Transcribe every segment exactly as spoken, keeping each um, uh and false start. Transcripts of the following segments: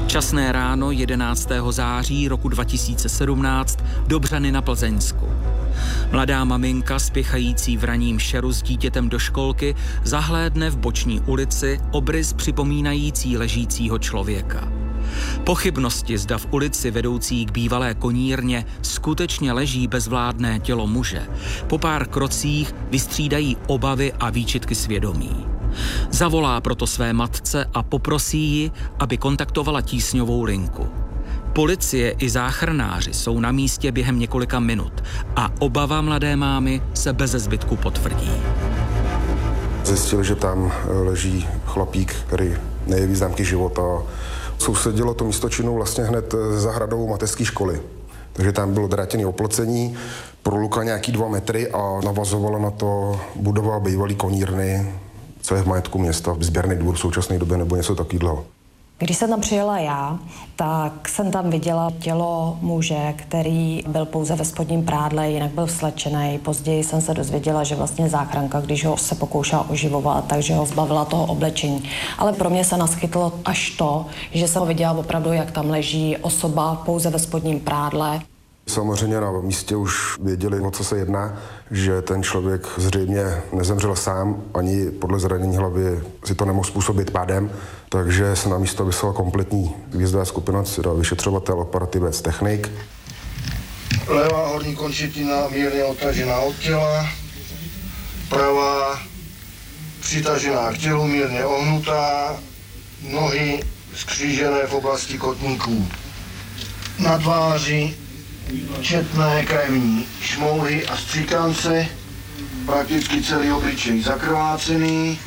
Časné ráno jedenáctého září roku dva tisíce sedmnáct do Břany na Plzeňsku. Mladá maminka spěchající v ranním šeru s dítětem do školky zahlédne v boční ulici obrys připomínající ležícího člověka. Pochybnosti, zda v ulici vedoucí k bývalé konírně skutečně leží bezvládné tělo muže, po pár krocích vystřídají obavy a výčitky svědomí. Zavolá proto své matce a poprosí ji, aby kontaktovala tísňovou linku. Policie i záchranáři jsou na místě během několika minut a obava mladé mámy se beze zbytku potvrdí. Zjistili, že tam leží chlapík, který nejeví známky života. Sousedilo to místo činu vlastně hned za zahradou mateřské školy. Takže tam bylo drátěné oplocení, proluka nějaký dva metry a navazovala na to budova bývalý konírny, co je v majetku města, sběrný dvůr v současné době nebo něco takového. Když jsem tam přijela já, tak jsem tam viděla tělo muže, který byl pouze ve spodním prádle, jinak byl vslečený. Později jsem se dozvěděla, že vlastně záchranka, když ho se pokoušela oživovat, takže ho zbavila toho oblečení. Ale pro mě se naskytlo až to, že jsem viděla opravdu, jak tam leží osoba pouze ve spodním prádle. Samozřejmě na místě už věděli, o co se jedná, že ten člověk zřejmě nezemřel sám, ani podle zranění hlavy si to nemohl způsobit pádem, takže se na místo vyslala kompletní výjezdová skupina, vyšetřovatel, operativec, technik. Levá horní končetina mírně odtažená od těla, pravá přitažená k tělu, mírně ohnutá, nohy skřížené v oblasti kotníků. Na tváři četné krevní šmouhy a stříkance, prakticky celý obličej zakrvácený.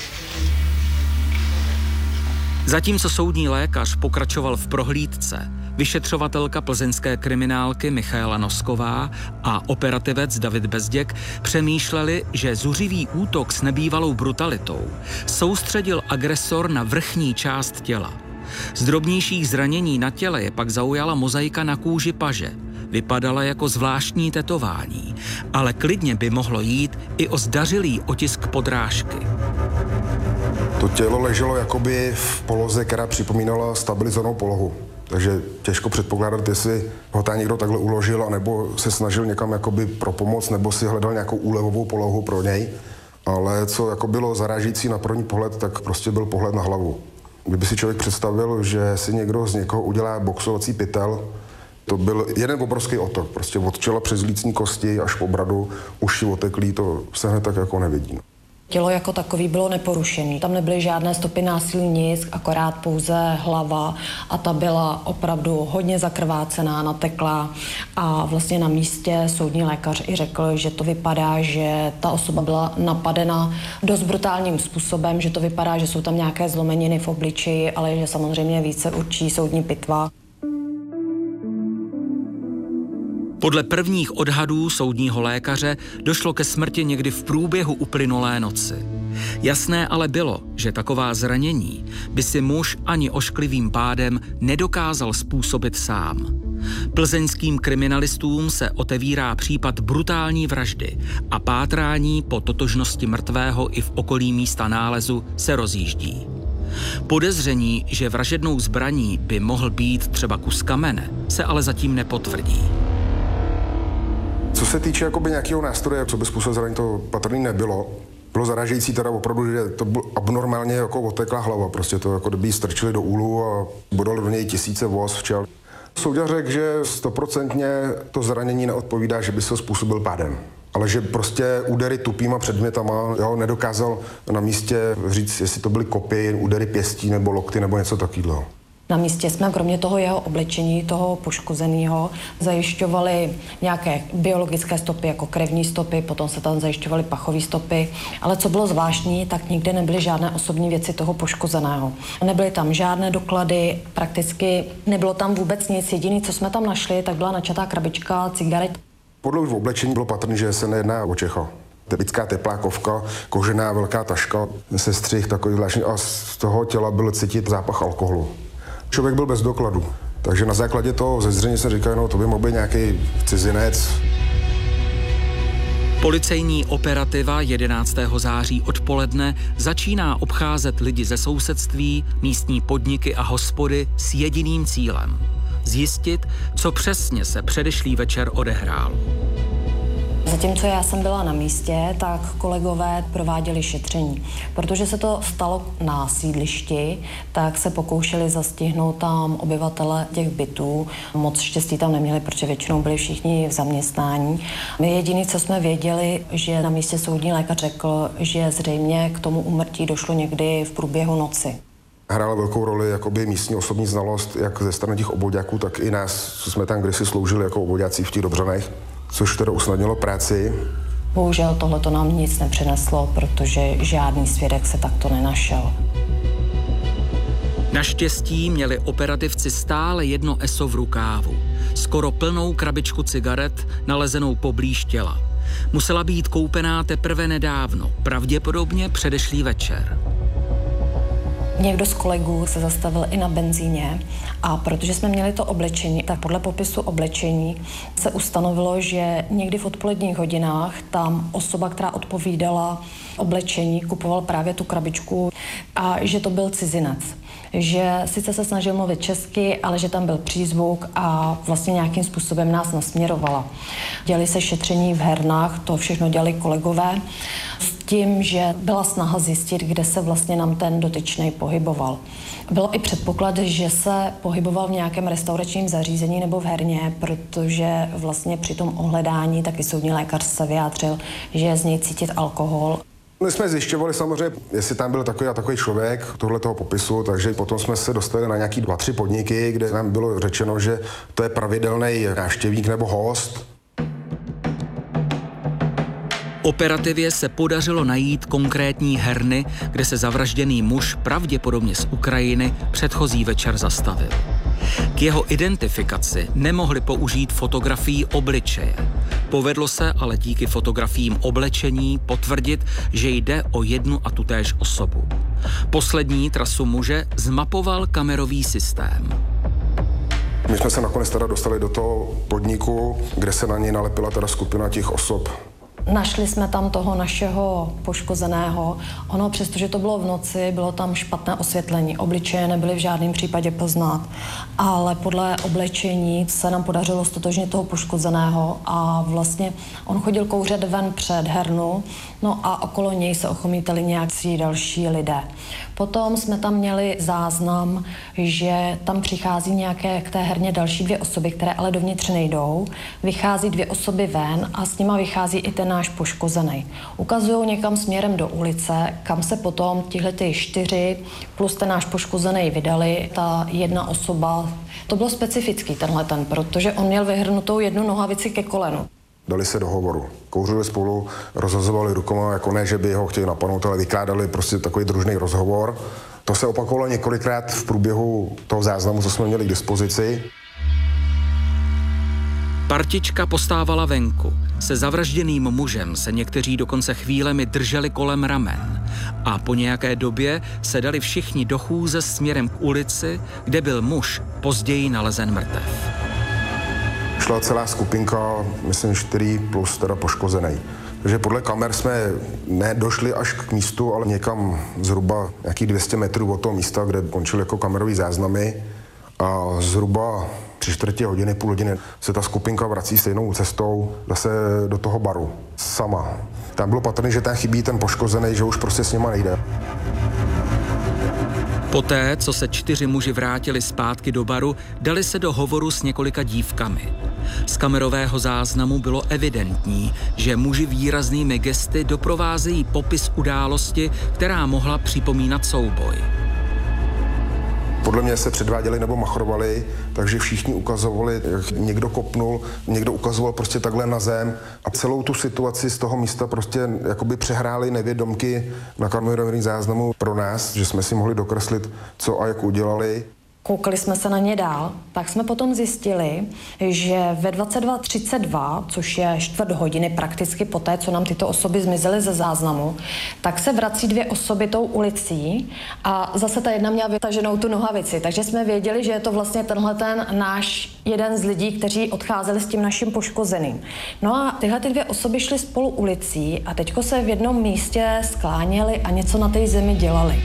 Zatímco soudní lékař pokračoval v prohlídce, vyšetřovatelka plzeňské kriminálky Michaela Nosková a operativec David Bezděk přemýšleli, že zuřivý útok s nebývalou brutalitou soustředil agresor na vrchní část těla. Z drobnějších zranění na těle je pak zaujala mozaika na kůži paže. Vypadala jako zvláštní tetování, ale klidně by mohlo jít i o zdařilý otisk podrážky. To tělo leželo jakoby v poloze, která připomínala stabilizovanou polohu. Takže těžko předpokládat, jestli ho tam někdo takhle uložil, anebo se snažil někam jakoby pro pomoc, nebo si hledal nějakou úlevovou polohu pro něj. Ale co jako bylo zarážící na první pohled, tak prostě byl pohled na hlavu. Kdyby si člověk představil, že si někdo z někoho udělá boxovací pytel, to byl jeden obrovský otok, prostě od čela přes lícní kosti až po bradu, uši oteklý, to se hned tak jako nevidí. Tělo jako takový bylo neporušené. Tam nebyly žádné stopy násilí, nic, akorát pouze hlava a ta byla opravdu hodně zakrvácená, nateklá a vlastně na místě soudní lékař i řekl, že to vypadá, že ta osoba byla napadena dost brutálním způsobem, že to vypadá, že jsou tam nějaké zlomeniny v obličeji, ale že samozřejmě více určí soudní pitva. Podle prvních odhadů soudního lékaře došlo ke smrti někdy v průběhu uplynulé noci. Jasné ale bylo, že taková zranění by si muž ani ošklivým pádem nedokázal způsobit sám. Plzeňským kriminalistům se otevírá případ brutální vraždy a pátrání po totožnosti mrtvého i v okolí místa nálezu se rozjíždí. Podezření, že vražednou zbraní by mohl být třeba kus kamene, se ale zatím nepotvrdí. Co se týče jakoby nějakého nástroje, co by způsobil zranění, to patrný nebylo. Bylo zarážející teda opravdu, že to bylo abnormálně jako oteklá hlava. Prostě to jako kdyby strčili do úlu a bodali do něj tisíce voz včel. Soudě řekl, že stoprocentně to zranění neodpovídá, že by se ho způsobil pádem. Ale že prostě údery tupýma předmětama, jo, nedokázal na místě říct, jestli to byly kopy, údery pěstí nebo lokty nebo něco takového. Na místě jsme kromě toho jeho oblečení, toho poškozeného, zajišťovali nějaké biologické stopy, jako krevní stopy, potom se tam zajišťovaly pachové stopy, ale co bylo zvláštní, tak nikde nebyly žádné osobní věci toho poškozeného. Nebyly tam žádné doklady, prakticky nebylo tam vůbec nic. Jediné, co jsme tam našli, tak byla načatá krabička cigaret. Podle v oblečení bylo patrné, že se nejedná o Čecha. Typická teplá kovka, kožená velká taška, sestřih takový zvláštní a z toho těla byl cítit zápach alkoholu. Člověk byl bez dokladu, takže na základě toho zezření se říká, no to by mohl být nějaký cizinec. Policejní operativa jedenáctého září odpoledne začíná obcházet lidi ze sousedství, místní podniky a hospody s jediným cílem – zjistit, co přesně se předešlý večer odehrálo. Zatímco já jsem byla na místě, tak kolegové prováděli šetření. Protože se to stalo na sídlišti, tak se pokoušeli zastihnout tam obyvatele těch bytů. Moc štěstí tam neměli, protože většinou byli všichni v zaměstnání. My jediný, co jsme věděli, že na místě soudní lékař řekl, že zřejmě k tomu úmrtí došlo někdy v průběhu noci. Hrála velkou roli jakoby místní osobní znalost, jak ze strany těch obvoďáků, tak i nás, co jsme tam kdysi sloužili jako obvoďáci v těch Dobřanech, což teda usnadnilo práci. Bohužel tohleto nám nic nepřineslo, protože žádný svědek se takto nenašel. Naštěstí měli operativci stále jedno eso v rukávu. Skoro plnou krabičku cigaret nalezenou poblíž těla. Musela být koupená teprve nedávno, pravděpodobně předešlý večer. Někdo z kolegů se zastavil i na benzíně a protože jsme měli to oblečení, tak podle popisu oblečení se ustanovilo, že někdy v odpoledních hodinách tam osoba, která odpovídala oblečení, kupoval právě tu krabičku a že to byl cizinec. Že sice se snažil mluvit česky, ale že tam byl přízvuk a vlastně nějakým způsobem nás nasměrovala. Dělali se šetření v hernách, to všechno dělali kolegové, s tím, že byla snaha zjistit, kde se vlastně nám ten dotyčnej pohyboval. Bylo i předpoklad, že se pohyboval v nějakém restauračním zařízení nebo v herně, protože vlastně při tom ohledání taky soudní lékař se vyjádřil, že je z něj cítit alkohol. My jsme zjišťovali samozřejmě, jestli tam byl takový a takový člověk tohle toho popisu, takže potom jsme se dostali na nějaký dva, tři podniky, kde nám bylo řečeno, že to je pravidelný návštěvník nebo host. Operativě se podařilo najít konkrétní herny, kde se zavražděný muž, pravděpodobně z Ukrajiny, předchozí večer zastavil. K jeho identifikaci nemohli použít fotografii obličeje. Povedlo se ale díky fotografiím oblečení potvrdit, že jde o jednu a tutéž osobu. Poslední trasu muže zmapoval kamerový systém. My jsme se nakonec teda dostali do toho podniku, kde se na něj nalepila teda skupina těch osob. Našli jsme tam toho našeho poškozeného. Ono, přestože to bylo v noci, bylo tam špatné osvětlení. Obličeje nebyly v žádném případě poznat. Ale podle oblečení se nám podařilo ztotožnit toho poškozeného a vlastně on chodil kouřet ven před hernu, no a okolo něj se ochomítali nějaký další lidé. Potom jsme tam měli záznam, že tam přichází nějaké k té herně další dvě osoby, které ale dovnitř nejdou. Vychází dvě osoby ven a s nima vychází i ten náš poškozený. Ukazují někam směrem do ulice, kam se potom tihlety čtyři plus ten náš poškozený vydali. Ta jedna osoba, to bylo specifický tenhle ten, protože on měl vyhrnutou jednu nohavici ke kolenu. Dali se do hovoru. Kouřili spolu, rozhazovali rukama, jako ne, že by ho chtěli napadnout, ale vykládali prostě takový družný rozhovor. To se opakovalo několikrát v průběhu toho záznamu, co jsme měli k dispozici. Partička postávala venku. Se zavražděným mužem se někteří dokonce chvílemi drželi kolem ramen. A po nějaké době se dali všichni do chůze směrem k ulici, kde byl muž později nalezen mrtev. Šla celá skupinka, myslím, čtyři plus teda poškozený. Takže podle kamer jsme nedošli až k místu, ale někam zhruba nějakých dvě stě metrů od toho místa, kde končily jako kamerový záznamy. A zhruba tři čtvrtě hodiny, půl hodiny se ta skupinka vrací stejnou cestou zase do toho baru. Sama. Tam bylo patrné, že tam chybí ten poškozený, že už prostě s nima nejde. Poté, co se čtyři muži vrátili zpátky do baru, dali se do hovoru s několika dívkami. Z kamerového záznamu bylo evidentní, že muži výraznými gesty doprovázejí popis události, která mohla připomínat souboj. Podle mě se předváděli nebo machrovali, takže všichni ukazovali, jak někdo kopnul, někdo ukazoval prostě takhle na zem a celou tu situaci z toho místa prostě jakoby přehráli nevědomky na kamerovém záznamu pro nás, že jsme si mohli dokreslit, co a jak udělali. koukali jsme se na ně dál, tak jsme potom zjistili, že ve dvacet dva třicet dva, což je čtvrt hodiny prakticky poté, co nám tyto osoby zmizely ze záznamu, tak se vrací dvě osoby tou ulicí a zase ta jedna měla vytaženou tu nohavici. Takže jsme věděli, že je to vlastně tenhle ten náš jeden z lidí, kteří odcházeli s tím naším poškozeným. No a tyhle ty dvě osoby šly spolu ulicí a teďko se v jednom místě skláněli a něco na té zemi dělali.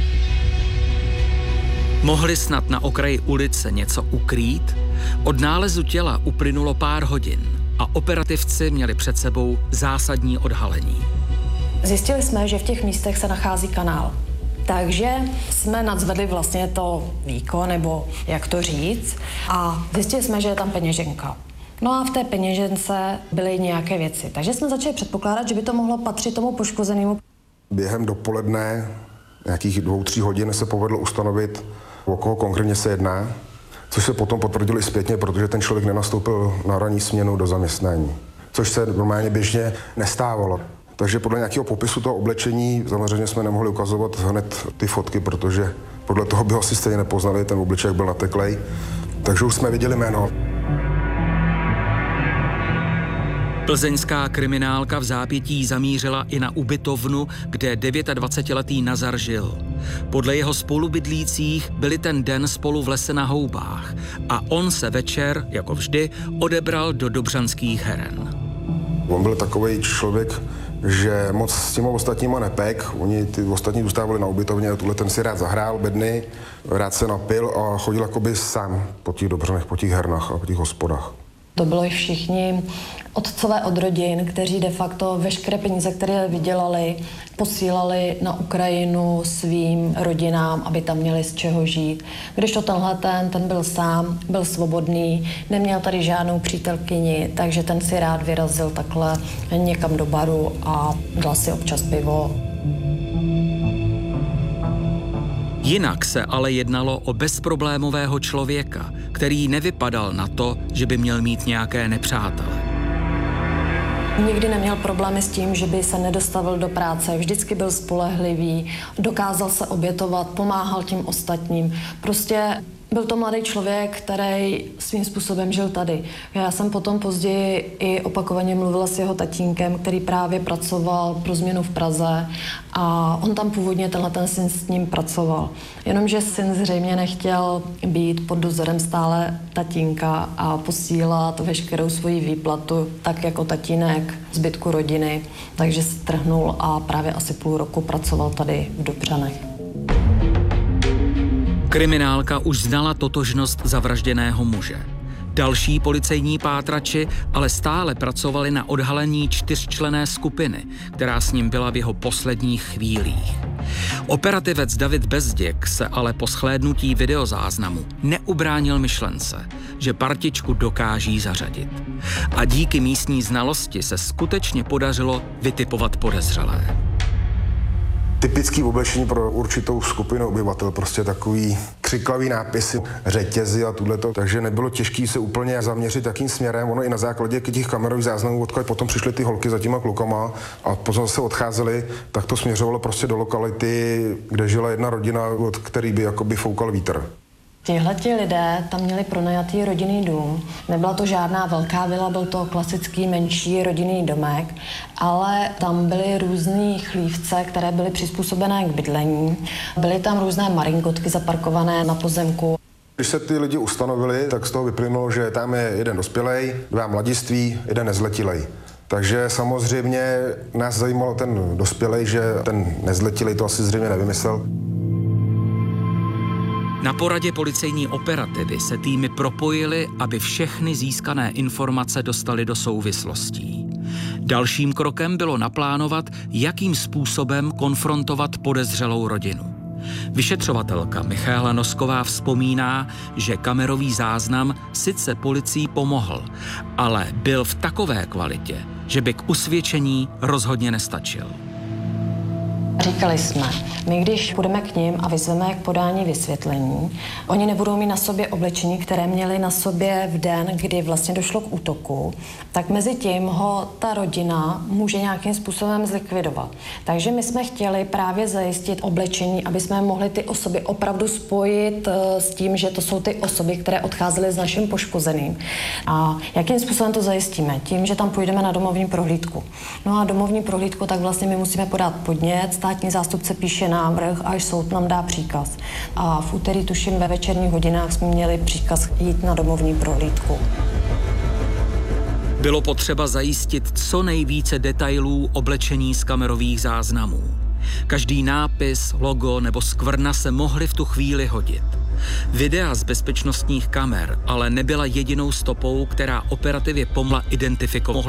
Mohli snad na okraji ulice něco ukrýt? Od nálezu těla uplynulo pár hodin a operativci měli před sebou zásadní odhalení. Zjistili jsme, že v těch místech se nachází kanál. Takže jsme nadzvedli vlastně to víko, nebo jak to říct, a zjistili jsme, že je tam peněženka. No a v té peněžence byly nějaké věci. Takže jsme začali předpokládat, že by to mohlo patřit tomu poškozenému. Během dopoledne, nějakých dvou, tří hodin se povedlo ustanovit, o koho konkrétně se jedná, což se potom potvrdilo i zpětně, protože ten člověk nenastoupil na ranní směnu do zaměstnání, což se normálně běžně nestávalo. Takže podle nějakého popisu toho oblečení samozřejmě jsme nemohli ukazovat hned ty fotky, protože podle toho by ho asi stejně nepoznali, ten obličej byl nateklej, takže už jsme viděli jméno. Plzeňská kriminálka v zápětí zamířila i na ubytovnu, kde dvacetidevítiletý Nazar žil. Podle jeho spolubydlících byli ten den spolu v lese na houbách a on se večer, jako vždy, odebral do dobřanských heren. On byl takovej člověk, že moc s těma ostatníma nepek. Oni ty ostatní zůstávali na ubytovně a tuhle ten si rád zahrál bedny, rád se napil a chodil jakoby sám po těch Dobřanech, po těch hernách a po těch hospodách. To bylo i všichni otcové od rodin, kteří de facto veškeré peníze, které vydělali, posílali na Ukrajinu svým rodinám, aby tam měli z čeho žít. Když to tenhle ten, ten byl sám, byl svobodný, neměl tady žádnou přítelkyni, takže ten si rád vyrazil takhle někam do baru a dal si občas pivo. Jinak se ale jednalo o bezproblémového člověka, který nevypadal na to, že by měl mít nějaké nepřátele. Nikdy neměl problémy s tím, že by se nedostavil do práce, vždycky byl spolehlivý, dokázal se obětovat, pomáhal tím ostatním. Prostě byl to mladý člověk, který svým způsobem žil tady. Já jsem potom později i opakovaně mluvila s jeho tatínkem, který právě pracoval pro změnu v Praze a on tam původně tenhle ten syn s ním pracoval. Jenomže syn zřejmě nechtěl být pod dozorem stále tatínka a posílat veškerou svoji výplatu tak jako tatínek zbytku rodiny, takže se trhnul a právě asi půl roku pracoval tady v Dobřanech. Kriminálka už znala totožnost zavražděného muže. Další policejní pátrači ale stále pracovali na odhalení čtyřčlenné skupiny, která s ním byla v jeho posledních chvílích. Operativec David Bezděk se ale po shlédnutí videozáznamu neubránil myšlence, že partičku dokáží zařadit. A díky místní znalosti se skutečně podařilo vytipovat podezřelé. Typický oblečení pro určitou skupinu obyvatel, prostě takový křiklavý nápisy, řetězy a tuhleto, takže nebylo těžké se úplně zaměřit jakým směrem. Ono i na základě těch kamerových záznamů, odkud potom přišly ty holky za těma klukama a potom se odcházely, tak to směřovalo prostě do lokality, kde žila jedna rodina, od který by jakoby foukal vítr. Tihleti lidé tam měli pronajatý rodinný dům. Nebyla to žádná velká vila, byl to klasický menší rodinný domek, ale tam byly různé chlívce, které byly přizpůsobené k bydlení. Byly tam různé maringotky zaparkované na pozemku. Když se ty lidi ustanovili, tak z toho vyplynulo, že tam je jeden dospělej, dva mladiství, jeden nezletilej. Takže samozřejmě nás zajímalo ten dospělej, že ten nezletilej to asi zřejmě nevymyslel. Na poradě policejní operativy se týmy propojily, aby všechny získané informace dostaly do souvislostí. Dalším krokem bylo naplánovat, jakým způsobem konfrontovat podezřelou rodinu. Vyšetřovatelka Michaela Nosková vzpomíná, že kamerový záznam sice policii pomohl, ale byl v takové kvalitě, že by k usvědčení rozhodně nestačil. Říkali jsme, my když půjdeme k ním a vyzveme je k podání vysvětlení, oni nebudou mít na sobě oblečení, které měli na sobě v den, kdy vlastně došlo k útoku, tak mezi tím ho ta rodina může nějakým způsobem zlikvidovat. Takže my jsme chtěli právě zajistit oblečení, aby jsme mohli ty osoby opravdu spojit s tím, že to jsou ty osoby, které odcházely s naším poškozeným. A jakým způsobem to zajistíme? Tím, že tam půjdeme na domovní prohlídku. No a domovní prohlídku, tak vlastně my musíme podat podnět, státní zástupce píše návrh, až soud nám dá příkaz. A v úterý, tuším, ve večerních hodinách jsme měli příkaz jít na domovní prohlídku. Bylo potřeba zajistit co nejvíce detailů oblečení z kamerových záznamů. Každý nápis, logo nebo skvrna se mohly v tu chvíli hodit. Videa z bezpečnostních kamer ale nebyla jedinou stopou, která operativě pomohla identifikovat.